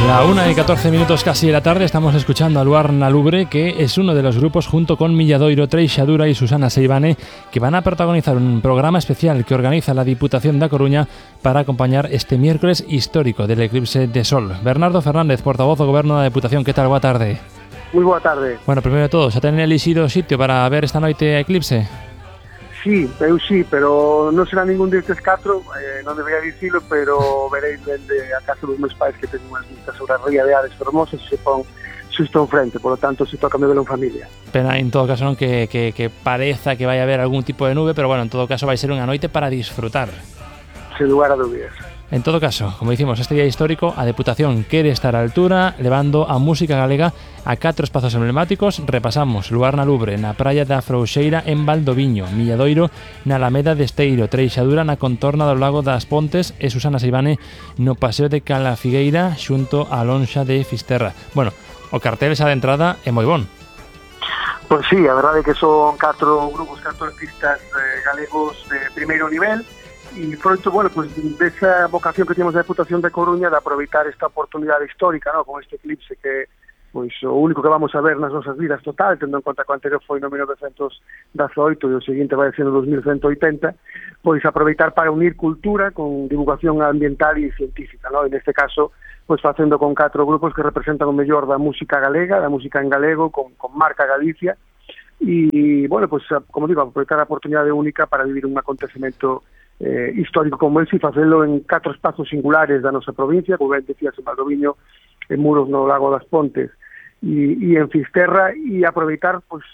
La 1:14 casi de la tarde, estamos escuchando a Luar na Lubre, que es uno de los grupos junto con Milladoiro, Treixadura y Susana Seivane, que van a protagonizar un programa especial que organiza la Diputación da Coruña para acompañar este miércoles histórico del eclipse de sol. Bernardo Fernández, portavoz do Goberno da Diputación, que tal? Boa tarde. Moi boa tarde. Bueno, primeiro de todo, xa ten elixido sitio para ver esta noite a eclipse? Sí, eu sí, pero non será ningún destes catro, non debería dicilo, pero veréis dende a casa dos meus pais que ten unhas vistas sobre a ría de Ares fermosas e se pon xusto en frente, por lo tanto se toca me velo en familia. Pena en todo caso non que pareza que vai haber algún tipo de nube, pero bueno, en todo caso vai ser unha noite para disfrutar. Sen lugar a dúbidas. En todo caso, como dicimos, este día histórico, a Deputación quere estar á altura, levando a música galega a 4 espazos emblemáticos. Repasamos: Luar na Lubre, na praia da Frouxeira en Valdoviño, Milladoiro na Alameda de Esteiro, Treixadura na contorna do Lago das Pontes e Susana Seivane no Paseo de Calafigueira xunto á lonxa de Fisterra. Bueno, o cartel xa de entrada é moi bon. Pois sí, a verdade é que son 4 grupos, 4 artistas galegos de primeiro nivel. E pronto, bueno, pues desa vocación que temos da Deputación de Coruña de aproveitar esta oportunidade histórica, ¿no? Con este eclipse que pois o único que vamos a ver nas nosas vidas total, tendo en conta que o anterior foi no 1918 e o seguinte vai ser no 2180, pois aproveitar para unir cultura con divulgación ambiental e científica, ¿no? En este caso, pois facendo con 4 grupos que representan o mellor da música galega, da música en galego, con marca Galicia, e, bueno, pues como digo, aproveitar a oportunidade única para vivir un acontecemento histórico como ese e facelo en 4 espazos singulares da nosa provincia, como ben decías, en Valdoviño, en Muros no Lago das Pontes e en Fisterra, e aproveitar pues,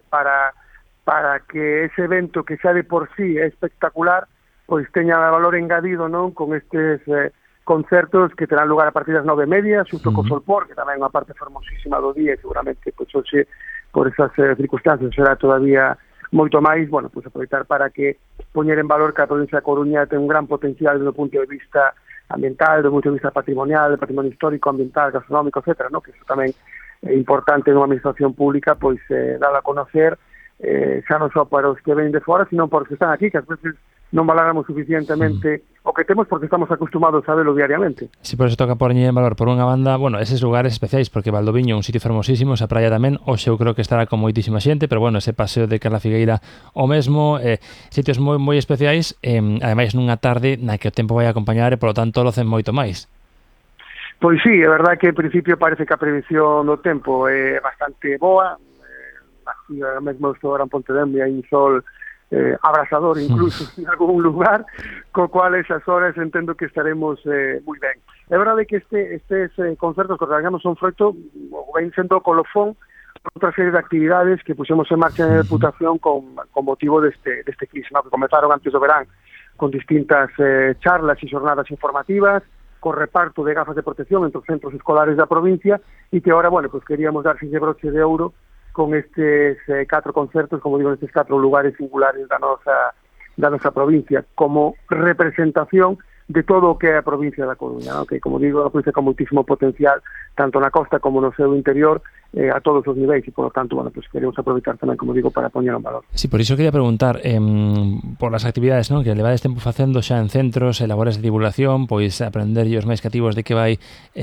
para que ese evento que xa de por sí é espectacular pois teña valor engadido, non, con estes concertos que terán lugar a partir das 9:30 xusto co Solpor, que tamén é unha parte fermosísima do día e seguramente pois, hoxe por esas circunstancias será todavía moito máis, bueno, pues aproveitar para que poñer en valor que a provincia de Coruña ten un gran potencial desde o punto de vista ambiental, desde o punto de vista patrimonial, de patrimonio histórico, ambiental, gastronómico, etcétera, ¿no? Que iso tamén é importante nunha administración pública, pois dar a conocer xa non só para os que ven de fora, sino para os que están aquí, que ás veces non valoramos suficientemente o que temos porque estamos acostumados a verlo diariamente. Si, por eso toca poñer en valor por unha banda, bueno, eses lugares especiais, porque Valdoviño é un sitio fermosísimo, esa praia tamén, hoxe eu creo que estará con moitísima xente, pero bueno, ese paseo de Calafigueira o mesmo, sitios moi especiais, ademais nunha tarde na que o tempo vai acompañar e polo tanto locen moito máis. Pois sí, é verdade que en principio parece que a previsión do tempo é bastante boa, aquí mesmo estou agora en Pontevedra e hai un sol abrasador incluso en algún lugar, co cual esas horas entendo que estaremos moi ben. É verdade que estes concertos que organizamos son froito, ven sendo colofón outra serie de actividades que puxemos en marcha en Deputación con motivo deste eclipse, ¿no? Que comenzaron antes do verán con distintas charlas e xornadas informativas, con reparto de gafas de protección entre os centros escolares da provincia e que ahora, bueno, pues queríamos dar fin de broche de ouro con estes 4 concertos, como digo, nestes 4 lugares singulares da nosa provincia, como representación de todo o que é a provincia da Coruña, ¿no? Que, como digo, é unha provincia con moitísimo potencial, tanto na costa como no seu interior, a todos os niveis, e, por lo tanto, bueno, pues queremos aproveitar tamén, como digo, para poñer en valor. Sí, por iso quería preguntar, por las actividades, ¿no?, que levades tempo facendo xa en centros e labores de divulgación, pois aprender os máis cativos de que vai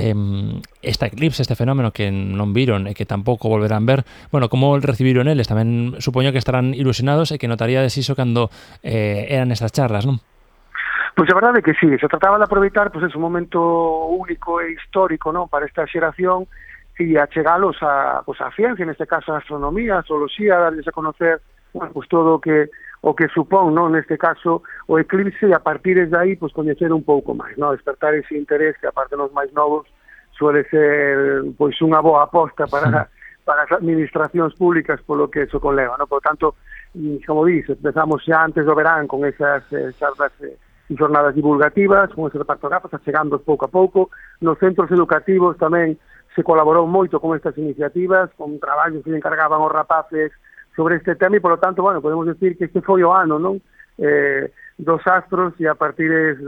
esta eclipse, este fenómeno que non viron e que tampouco volverán ver. Bueno, como recibiron eles? Tamén supoño que estarán ilusionados e que notaríades iso cando eran estas charlas, non? Pois a verdade é que sí, se trataba de aproveitar pues, un momento único e histórico, ¿no?, para esta xeración e achegalos a ciencia, neste caso a astronomía, a astroloxía, darles a conocer, bueno, pues todo o que supón, ¿no?, neste caso o eclipse, e a partir de aí pues coñecer un pouco máis, ¿no?, despertar ese interés que aparte nos máis novos suele ser pois unha boa aposta para as administracións públicas polo que eso conleva, ¿no? Por tanto, como dices, empezamos xa antes do verán con esas charlas e jornadas divulgativas, con ese reparto de gafas, achegando pouco a pouco. Nos centros educativos tamén se colaborou moito con estas iniciativas, con traballos que encargaban os rapaces sobre este tema e, por lo tanto, bueno, podemos decir que este foi o ano, non? Dos astros e a partir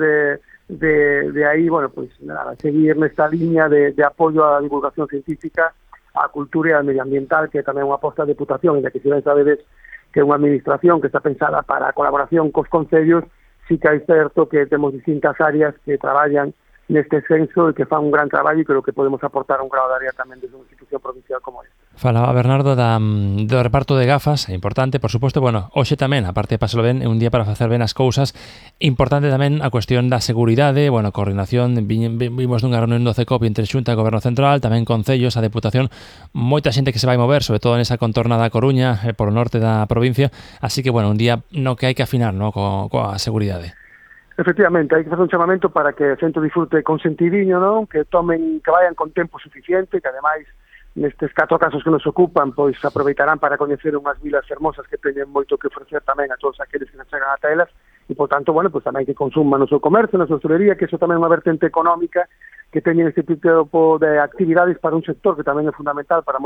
de aí, bueno, pues nada, seguir nesta liña de apoio á divulgación científica, á cultura e ao medioambiental, que é tamén unha aposta de Deputación, e que se ben sabedes que é unha administración que está pensada para a colaboración cos concellos, sí que hai certo que temos distintas áreas que traballan neste senso e que fan un gran traballo e creo que podemos aportar un grado de área tamén desde unha institución provincial como esta. Falaba Bernardo do reparto de gafas, é importante, por suposto, bueno, hoxe tamén, aparte de pasalo ben, é un día para facer ben as cousas, importante tamén a cuestión da seguridade, bueno, coordinación, vimos nunha reunión do CECOP entre Xunta e Goberno Central, tamén concellos, a Deputación, moita xente que se vai mover, sobre todo nesa contorna da Coruña, por o norte da provincia, así que, bueno, un día no que hai que afinar, no, coa seguridade. Efectivamente, hai que facer un chamamento para que o centro disfrute con sentidiño, non? Que vayan con tempo suficiente, que ademais nestes 4 casos que nos ocupan, pois aproveitarán para coñecer unhas vilas hermosas que teñen moito que ofrecer tamén a todos aqueles que se chegan ata elas, e por tanto, bueno, pois tamén que consuman no seu comercio, na súa hostelería, que iso tamén é unha vertente económica que teñen este tipo de actividades para un sector que tamén é fundamental para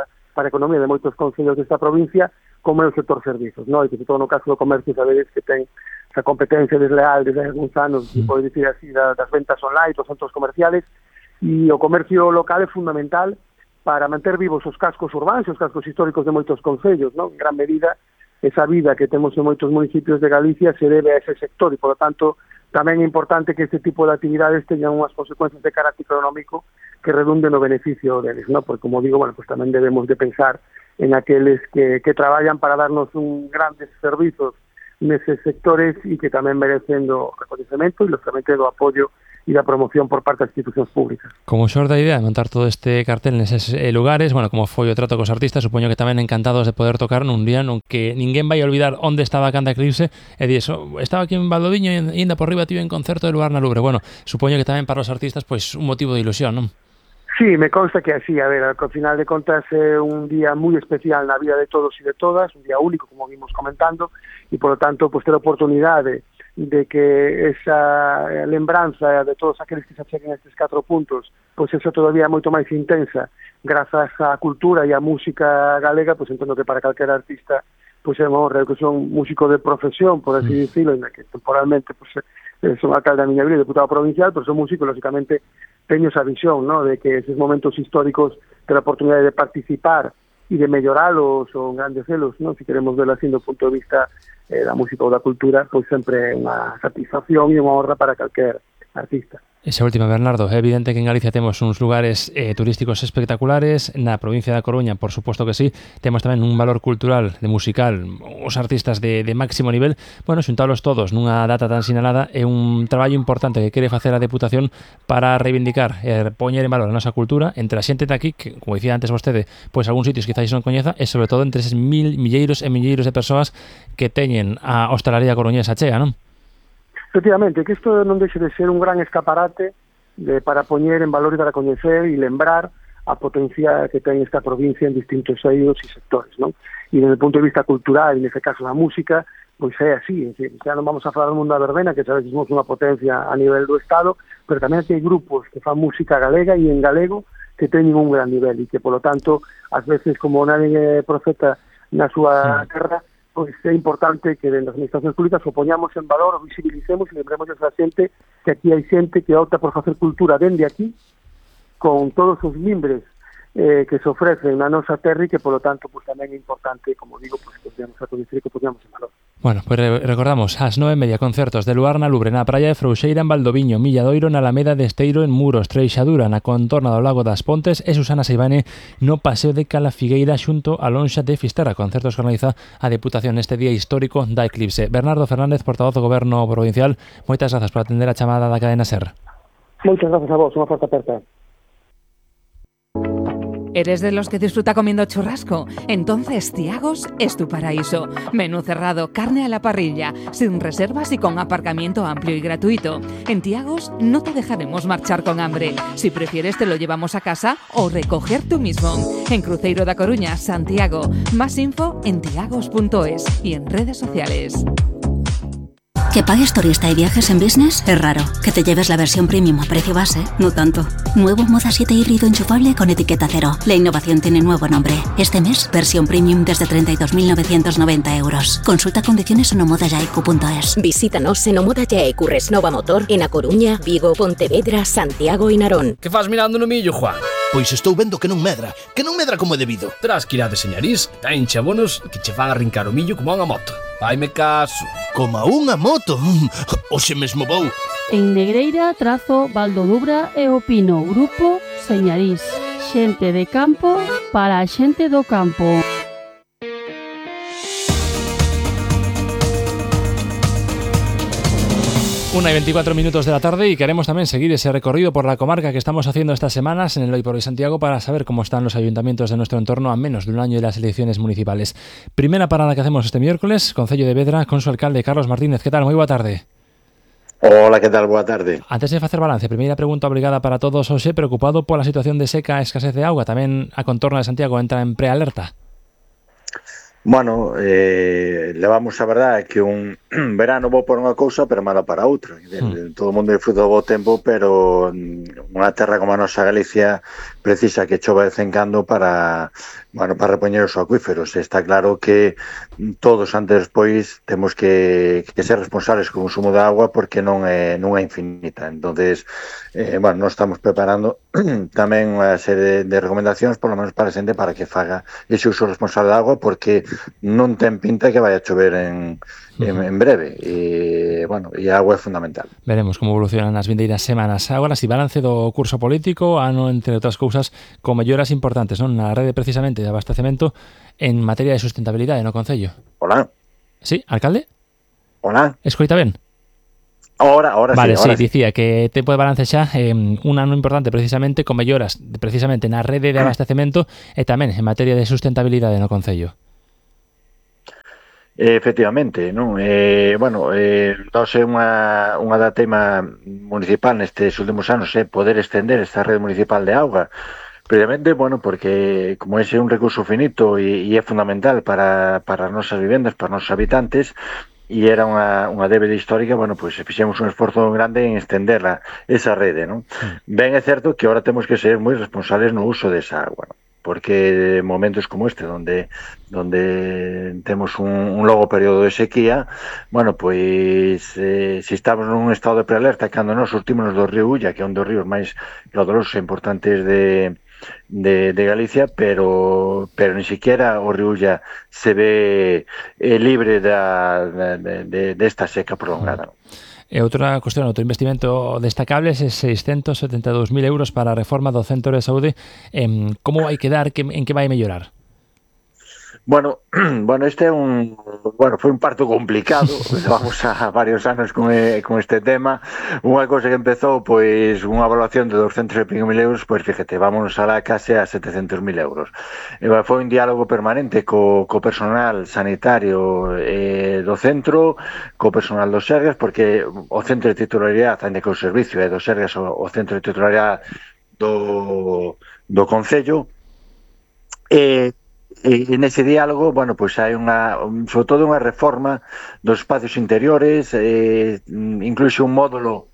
a economía de moitos concellos desta provincia, como é o sector servizos, non? E que todo no caso do comercio sabedes que ten esa competencia desleal desde algúns anos, pode dicir así, das ventas online, dos centros comerciales, e o comercio local é fundamental para manter vivos os cascos urbanos, os cascos históricos de moitos concellos, non? En gran medida, esa vida que temos en moitos municipios de Galicia se debe a ese sector e, por lo tanto, tamén é importante que este tipo de actividades teñan unhas consecuencias de carácter económico que redunden no beneficio deles, non? Porque, como digo, bueno, pues tamén debemos de pensar en aqueles que traballan para darnos un grandes servizos neses sectores e que tamén merecen do reconhecemento e lógicamente do apoio e da promoción por parte das institucións públicas. Como xorde a idea de montar todo este cartel neses lugares, bueno, como foi o trato cos artistas, supoño que tamén encantados de poder tocar nun día non que ninguén vai a olvidar onde estaba a Canta Eclipse e di eso, estaba aquí en Valdoviño e ainda por riba tive en concerto de Luarna Lubre. Bueno, supoño que tamén para os artistas pois un motivo de ilusión, non? Sí, me consta que así, a ver, al final de contas é un día moi especial na vida de todos e de todas, un día único, como vimos comentando, e, por lo tanto, pues, ter a oportunidade de que esa lembranza de todos aqueles que se acheguen a estes 4 puntos, pois eso todavía é moito máis intensa, grazas á cultura e á música galega, pois entendo que para calquer artista, pois é unha honra, que son músico de profesión, por así dicirlo, en que temporalmente, pois, son alcalde da miña vida, deputado provincial, pero son músico, lógicamente, teño esa visión, ¿no?, de que esos momentos históricos de la oportunidad de participar y de mellorarlos ou engrandecerlos, ¿no?, si queremos verlo así do punto de vista da música ou da cultura, pois sempre é unha satisfacción e unha honra para calquer artista. Esa última, Bernardo, é evidente que en Galicia temos uns lugares turísticos espectaculares, na provincia da Coruña, por suposto que sí, temos tamén un valor cultural, de musical, os artistas de máximo nivel, bueno, xuntalos todos nunha data tan sinalada é un traballo importante que quere facer a Deputación para reivindicar e poñer en valor a nosa cultura entre a xente de aquí, que, como dicía antes vostede, pois algúns sitios quizáis non coñeza, e sobre todo entre eses milleiros e milleiros de persoas que teñen a hostalaría coruñesa chea, non? Efectivamente, que isto non deixe de ser un gran escaparate para poñer en valor e dar a coñecer e lembrar a potencia que ten esta provincia en distintos eidos e sectores, non? E desde o punto de vista cultural, e neste caso da música, pois é así, é dicir, xa non vamos a falar do mundo da verbena, que sabes, somos unha potencia a nivel do Estado, pero tamén hai grupos que fan música galega e en galego que teñen un gran nivel e que, polo tanto, ás veces, como nadie é profeta na súa terra, pois é importante que dentro das administracións públicas o poñamos en valor, o visibilicemos e lembremos a xente que aquí hai xente que opta por facer cultura dende aquí con todos os mimbres que se ofrecen na nosa terra e que, polo tanto, pues, tamén é importante, como digo, pues, que podamos recoñecer e que podamos en valor. Bueno, pues recordamos, ás 9:30 concertos de Luarna Lubre na praia de Frouxeira en Valdoviño, Milladoiro na Alameda de Esteiro en Muros, Treixadura na contorna do Lago das Pontes e Susana Seivane no Paseo de Calafigueira xunto a Lonxa de Fisterra, concertos que organiza a Deputación neste día histórico da Eclipse. Bernardo Fernández, portavoz do Goberno Provincial, moitas grazas por atender a chamada da cadena SER. Moitas grazas a vos, unha forte aperta. ¿Eres de los que disfruta comiendo churrasco? Entonces Tiagos es tu paraíso. Menú cerrado, carne a la parrilla, sin reservas y con aparcamiento amplio y gratuito. En Tiagos no te dejaremos marchar con hambre. Si prefieres te lo llevamos a casa o recoger tú mismo. En Cruzeiro da Coruña, Santiago. Más info en tiagos.es y en redes sociales. ¿Que pagues turista y viajes en business? Es raro. Que te lleves la versión premium a precio base, no tanto. Nuevo Moda 7 híbrido enchufable con etiqueta cero. La innovación tiene nuevo nombre. Este mes, versión premium desde 32.990 euros. Consulta condiciones en omodayaicu.es. Visítanos en Omoda Yaicu Resnova Motor en A Coruña, Vigo, Pontevedra, Santiago e Narón. Que faz mirando no millo, Juan? Pois estou vendo que non medra como é debido. Tras que irá de señarís, ten chabonos que che van a arrincar o millo como a unha moto. Vaime caso. Como a unha moto? Oxe mesmo vou. En Negreira, Trazo, Valdodubra e O Pino, Grupo Señarís. Xente de campo para a xente do campo. 1:24 de la tarde y queremos también seguir ese recorrido por la comarca que estamos haciendo estas semanas en el Hoy por Hoy Santiago para saber cómo están los ayuntamientos de nuestro entorno a menos de un año de las elecciones municipales. Primera parada que hacemos este miércoles, Concello de Vedra, con su alcalde Carlos Martínez. ¿Qué tal? Muy boa tarde. Hola, ¿qué tal? Boa tarde. Antes de facer balance, primeira pregunta obligada para todos. Oxe, preocupado pola situación de seca e escasez de auga, tamén a contorna de Santiago entra en prealerta? Bueno, levamos a verdade que un verano bo para unha cousa, pero mala para outra. Todo o mundo disfruta do bo tempo, pero unha terra como a nosa Galicia precisa que chova de vez en cando para repoñer os acuíferos. Está claro que todos antes despois temos que ser responsables co consumo de agua porque non é infinita. Entonces, nós estamos preparando tamén unha serie de recomendacións, por lo menos para a xente, para que faga ese uso responsable de agua, porque non ten pinta que vai a chover en breve. E a agua é fundamental. Veremos como evolucionan as vindeiras semanas. Agora, si balance do curso político, ano, entre outras cousas, con melloras importantes, non? Na rede precisamente de abastecemento en materia de sustentabilidade no Concello. Hola. Sí, alcalde? Hola. Escoita ben? Ahora vale, sí, dicía que tempo de balance xa un ano importante precisamente con melloras precisamente na rede de abastecemento e tamén en materia de sustentabilidade no Concello. Efectivamente, non? Nós é unha da tema municipal nestes últimos anos poder estender esta rede municipal de auga. Precisamente, porque como ese é un recurso finito e é fundamental para as nosas vivendas, para os nosos habitantes, e era unha débeda histórica, fixemos un esforzo grande en estenderla, esa rede, non? Ben é certo que agora temos que ser moi responsables no uso desa agua, non? Porque momentos como este, donde temos un longo período de sequía, se estamos nun estado de prealerta, cando nos surtímonos do río Ulla, que é un dos ríos máis caudalosos e importantes de Galicia, pero ni siquiera o río Ulla se ve libre desta seca prolongada. E outra cuestión, outro investimento destacable é 672.000 euros para a reforma do Centro de Saúde. Como vai quedar? En que vai mellorar? Este é foi un parto complicado. Vamos a varios anos con este tema. Unha cosa que empezou, unha evaluación de 205.000 euros, fíjate, vámonos a la case a 700.000 euros. Foi un diálogo permanente co personal sanitario do centro, co personal dos Sergas, porque o centro de titularidade, ainda que o servicio é dos Sergas, o centro de titularidade do Concello, E nese diálogo, hai sobre todo unha reforma dos espacios interiores, incluso un módulo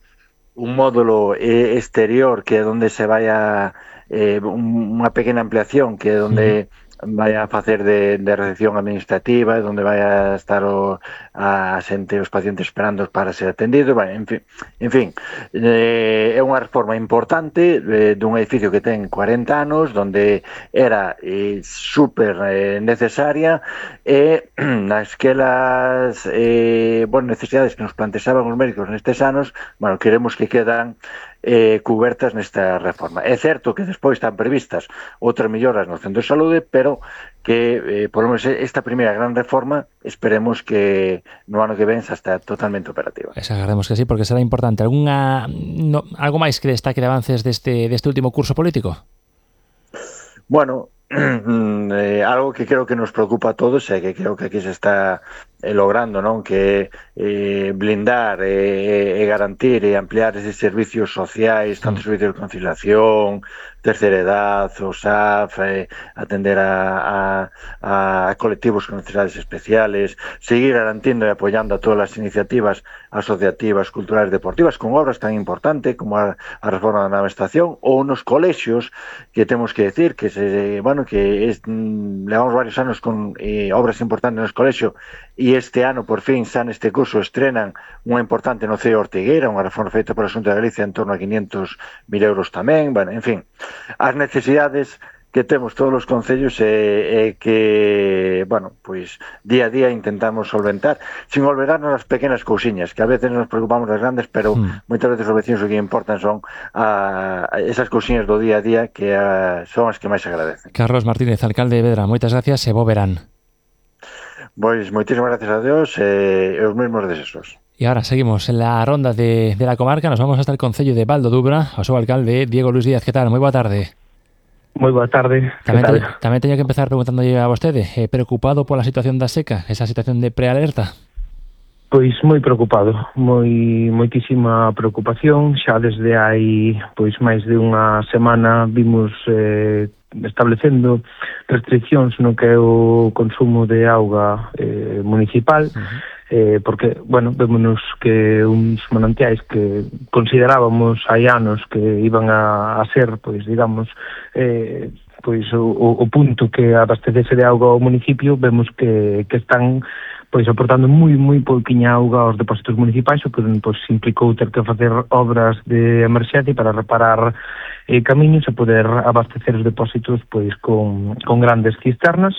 exterior que é onde se vai unha pequena ampliación que é onde vai a facer de recepción administrativa, onde vai a estar a xente, os pacientes esperando para ser atendidos, en fin, é unha reforma importante dun edificio que ten 40 anos, onde era super necesaria, e nasquelas necesidades que nos planteaban os médicos nestes anos, queremos que quedan cubertas nesta reforma. É certo que despois están previstas outras melloras no centro de saúde, pero que, por lo menos, esta primeira gran reforma esperemos que no ano que ven xa está totalmente operativa. Agarremos que sí, porque será importante. Algo máis que destaque de avances deste último curso político? Algo que creo que nos preocupa a todos e que creo que aquí se está logrando, non? Que blindar e garantir e ampliar eses servicios sociais, tanto servicios de conciliación, terceira edad, o SAF, atender a colectivos con necesidades especiales, seguir garantindo e apoyando a todas as iniciativas asociativas, culturales, deportivas, con obras tan importantes como a reforma da nova estación, ou nos colexios, que temos que decir que levamos varios anos con obras importantes nos colexios, e este ano, por fin, xa neste curso estrenan unha importante no CEO Ortigueira, unha reforma feita pola Xunta de Galicia en torno a 500.000 euros tamén, en fin, as necesidades que temos todos os concellos e que, bueno, pois día a día intentamos solventar, sin olvidarnos as pequenas cousiñas, que a veces nos preocupamos das grandes, pero moitas veces os vecinos o que importan son esas cousiñas do día a día que son as que máis agradecen. Carlos Martínez, alcalde de Vedra, moitas gracias e bo verán. Pois moitísimas gracias a Dios e os mesmos deseos. Y ahora seguimos en la ronda de la comarca, nos vamos hasta el concello de Val do Dubra, ao seu alcalde Diego Luis Díaz. Que tal? Moi boa tarde. Moi boa tarde. Tamén teño que empezar preguntándolle a vostede, preocupado pola situación da seca, esa situación de prealerta? Pois moi preocupado, moitísima preocupación, xa desde hai pois máis de unha semana vimos establecendo restriccións no que é o consumo de auga municipal, porque, bueno, vémonos que uns manantiais que considerábamos hai anos que iban a ser, pois, digamos, pois o punto que abastecese de auga ao municipio, vemos que están pois aportando moi pouquiña auga aos depósitos municipais, o que pois implicou ter que facer obras de emerxencia para reparar camiños e poder abastecer os depósitos pois con grandes cisternas.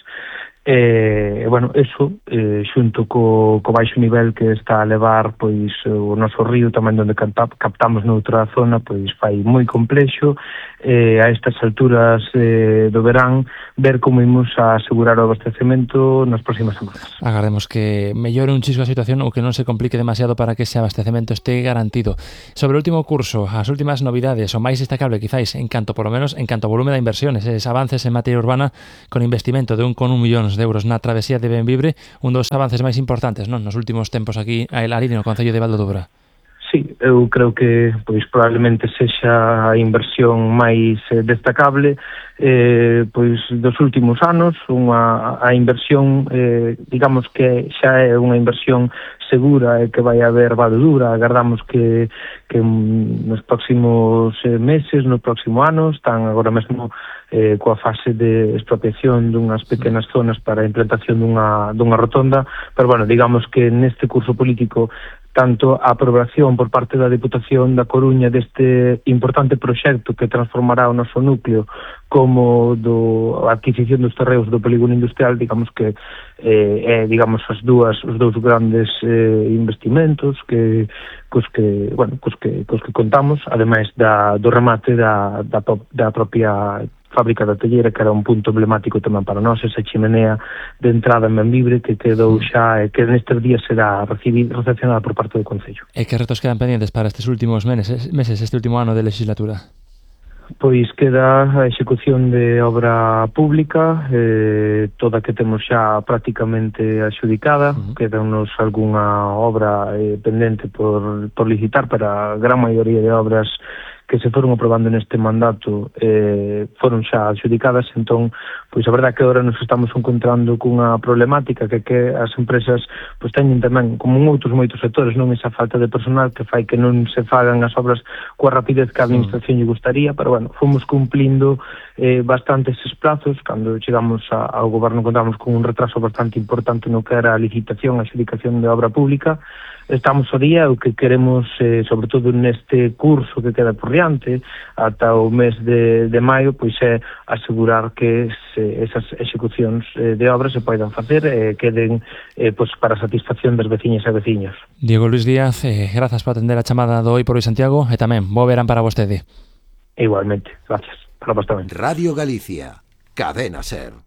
Bueno, eso xunto co baixo nivel que está a levar pois o noso río tamén onde captamos noutra zona, pois fai moi complexo a estas alturas do verán ver como imos a asegurar o abastecemento nas próximas semanas. Agardemos que mellore un chisco a situación ou que non se complique demasiado para que ese abastecemento este garantido. Sobre o último curso, as últimas novidades, o máis destacable quizáis en canto, por lo menos, en canto ao volume da inversión, eses avances en materia urbana con investimento de 1,1 millóns de euros na travesía de Benvibre, un dos avances máis importantes, non, nos últimos tempos aquí a Lari no concello de Val do Dubra. Sí, eu creo que pois probablemente sexa a inversión máis destacable pois dos últimos anos, a inversión digamos que xa é unha inversión segura e que vai haber Val do Dubra. Agardamos que nos próximos meses, no próximo ano, están agora mesmo coa fase de expropiación dunhas pequenas zonas para a implantación dunha rotonda, pero bueno, digamos que neste curso político tanto a aprobación por parte da Deputación da Coruña deste importante proxecto que transformará o noso núcleo como a adquisición dos terreos do polígono industrial, digamos que é digamos os dous grandes investimentos cos que contamos, ademais do remate da propia fábrica da Tellera, que era un punto emblemático tamén para nós, esa chimenea de entrada en Benvibre que quedou xa e que nestes días será recepcionada por parte do Concello. E que retos quedan pendientes para estes últimos meses, este último ano de legislatura? Pois queda a execución de obra pública, toda que temos xa prácticamente adxudicada, quedanos algunha obra pendente por licitar, para a gran maioría de obras que se foron aprobando neste mandato foron xa adxudicadas. Entón, pois a verdade que agora nos estamos encontrando cunha problemática que as empresas pois teñen tamén, como en outros moitos sectores, non esa falta de personal que fai que non se fagan as obras coa rapidez que a administración lle gustaría, pero bueno, fomos cumplindo bastante eses plazos. Cando chegamos ao goberno encontramos con un retraso bastante importante no que era a licitación, a adxudicación de obra pública. Estamos ao día, o que queremos, sobre todo neste curso que queda por diante, ata o mes de maio, pois é asegurar que esas execucións de obras se poidan facer e queden pois para a satisfacción das veciñas e veciños. Diego Luis Díaz, grazas por atender a chamada do Hoy por Hoy Santiago e tamén bo verán para vostede. Igualmente, gracias. Para vos tamén. Radio Galicia, Cadena Ser.